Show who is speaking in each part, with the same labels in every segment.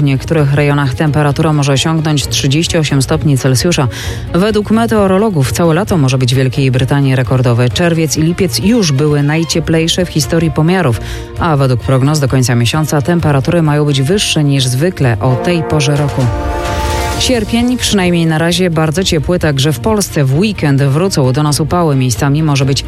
Speaker 1: W niektórych rejonach temperatura może osiągnąć 38 stopni Celsjusza. Według meteorologów całe lato może być w Wielkiej Brytanii rekordowe. Czerwiec i lipiec już były najcieplejsze w historii pomiarów, a według prognoz do końca miesiąca temperatury mają być wyższe niż zwykle o tej porze roku. Sierpień, przynajmniej na razie, bardzo ciepły, także w Polsce. W weekend wrócą do nas upały, miejscami może być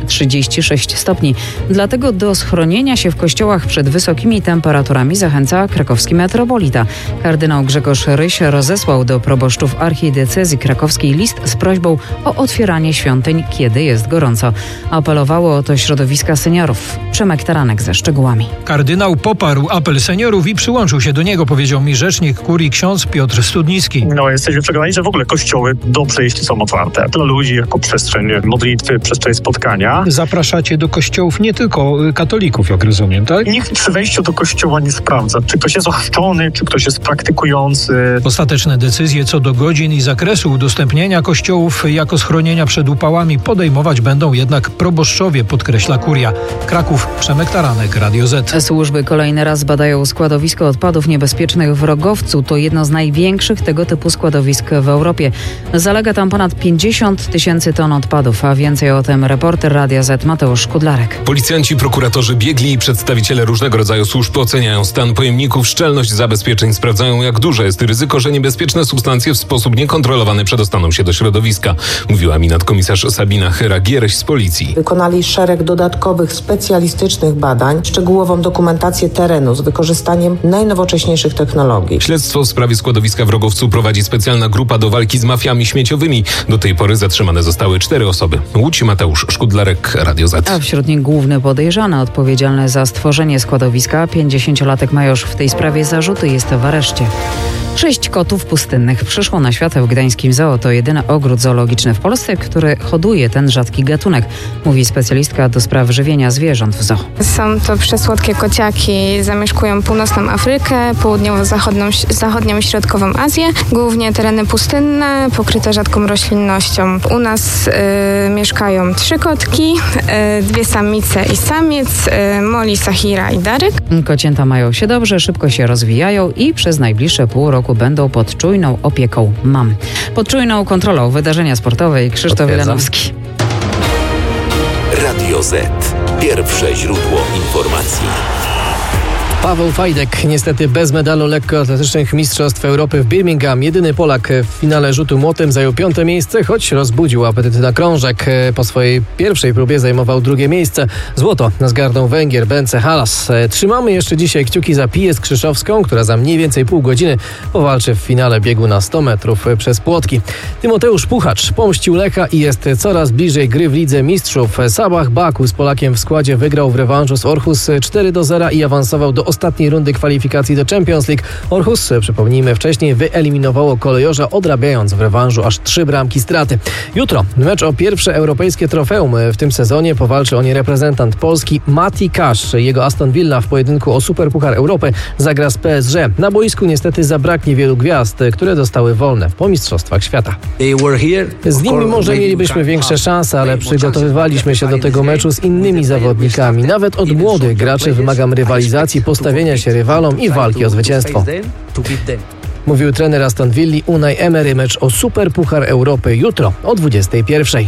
Speaker 1: 36 stopni. Dlatego do schronienia się w kościołach przed wysokimi temperaturami zachęca krakowski metropolita. Kardynał Grzegorz Ryś rozesłał do proboszczów archidiecezji krakowskiej list z prośbą o otwieranie świątyń, kiedy jest gorąco. Apelowało o to środowiska seniorów. Przemek Taranek ze szczegółami.
Speaker 2: Kardynał poparł apel seniorów i przyłączył się do niego, powiedział mi rzecznik kurii ksiądz Piotr Studnicki.
Speaker 3: Jesteśmy przekonani, że w ogóle kościoły dobrze, jeśli są otwarte dla ludzi jako przestrzeń modlitwy, przestrzeń spotkania.
Speaker 2: Zapraszacie do kościołów nie tylko katolików, jak rozumiem, tak?
Speaker 3: Nikt przy wejściu do kościoła nie sprawdza, czy ktoś jest ochrzczony, czy ktoś jest praktykujący.
Speaker 2: Ostateczne decyzje co do godzin i zakresu udostępnienia kościołów jako schronienia przed upałami podejmować będą jednak proboszczowie, podkreśla kuria. Kraków, Przemek Taranek, Radio Z.
Speaker 1: Służby kolejny raz badają składowisko odpadów niebezpiecznych w Rogowcu. To jedno z największych tego typu składowisk w Europie. Zalega tam ponad 50 000 ton odpadów, a więcej o tym reporter Radia Z Mateusz Szkudlarek.
Speaker 4: Policjanci, prokuratorzy, biegli i przedstawiciele różnego rodzaju służb oceniają stan pojemników, szczelność zabezpieczeń, sprawdzają jak duże jest ryzyko, że niebezpieczne substancje w sposób niekontrolowany przedostaną się do środowiska, mówiła mi nadkomisarz Sabina Chyra-Giereś z policji.
Speaker 5: Wykonali szereg dodatkowych specjalistycznych badań, szczegółową dokumentację terenu z wykorzystaniem najnowocześniejszych technologii.
Speaker 4: Śledztwo w sprawie składowiska w Rogowcu prowadzi specjalna grupa do walki z mafiami śmieciowymi. Do tej pory zatrzymane zostały 4 osoby. Łódź, Mateusz Szkudlarek, Radio Z.
Speaker 1: A wśród nich główny podejrzany odpowiedzialny za stworzenie składowiska. 50-latek ma już w tej sprawie zarzuty, jest w areszcie. 6 kotów pustynnych przyszło na świat w gdańskim zoo. To jedyny ogród zoologiczny w Polsce, który hoduje ten rzadki gatunek, mówi specjalistka do spraw żywienia zwierząt w zoo.
Speaker 6: Są to przesłodkie kociaki, zamieszkują północną Afrykę, południowo-zachodnią i środkową Azję, głównie tereny pustynne, pokryte rzadką roślinnością. U nas mieszkają 3 kotki, 2 samice i samiec, Molly, Sahira i Daryk.
Speaker 1: Kocięta mają się dobrze, szybko się rozwijają i przez najbliższe pół roku będą pod czujną opieką mam. Pod czujną kontrolą wydarzenia sportowe Krzysztof Wilanowski.
Speaker 7: Radio Z. Pierwsze źródło informacji.
Speaker 8: Paweł Fajdek niestety bez medalu lekkoatletycznych Mistrzostw Europy w Birmingham. Jedyny Polak w finale rzutu młotem zajął 5. miejsce, choć rozbudził apetyty na krążek. Po swojej pierwszej próbie zajmował 2. miejsce. Złoto zgarnął Węgier Bence Halas. Trzymamy jeszcze dzisiaj kciuki za Piję Skrzyszowską, która za mniej więcej pół godziny powalczy w finale biegu na 100 metrów przez płotki. Tymoteusz Puchacz pomścił Lecha i jest coraz bliżej gry w Lidze Mistrzów. Sabah Baku z Polakiem w składzie wygrał w rewanżu z Orhus 4-0 i awansował do ostatniej rundy kwalifikacji do Champions League. Orhus, przypomnijmy, wcześniej wyeliminowało Kolejorza, odrabiając w rewanżu aż 3 bramki straty. Jutro mecz o pierwsze europejskie trofeum w tym sezonie. Powalczy o nie reprezentant Polski Mati Cash. Jego Aston Villa w pojedynku o Superpuchar Europy zagra z PSG. Na boisku niestety zabraknie wielu gwiazd, które zostały wolne po Mistrzostwach Świata. Z nimi może mielibyśmy większe szanse, ale przygotowywaliśmy się do tego meczu z innymi zawodnikami. Nawet od młodych graczy wymagam rywalizacji, postawienia się rywalom i walki o zwycięstwo. Mówił trener Aston Villa Unai Emery. Mecz o Superpuchar Europy jutro o 21:00.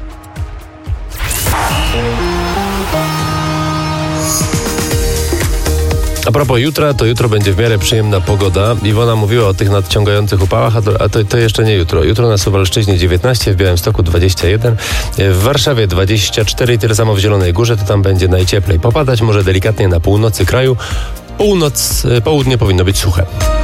Speaker 9: A propos jutra, to jutro będzie w miarę przyjemna pogoda. Iwona mówiła o tych nadciągających upałach, a to jeszcze nie jutro. Jutro na Suwalszczyźnie 19, w Białymstoku 21, w Warszawie 24 i tyle samo w Zielonej Górze, to tam będzie najcieplej. Popadać może delikatnie na północy kraju. Południe powinno być suche.